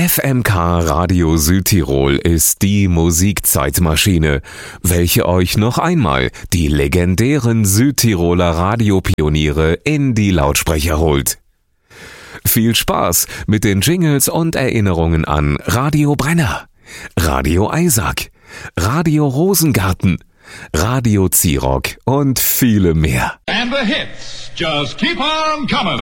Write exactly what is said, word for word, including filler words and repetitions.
F M K Radio Südtirol ist die Musikzeitmaschine, welche euch noch einmal die legendären Südtiroler Radiopioniere in die Lautsprecher holt. Viel Spaß mit den Jingles und Erinnerungen an Radio Brenner, Radio Eisack, Radio Rosengarten, Radio Zirock und viele mehr. And the hits just keep on coming.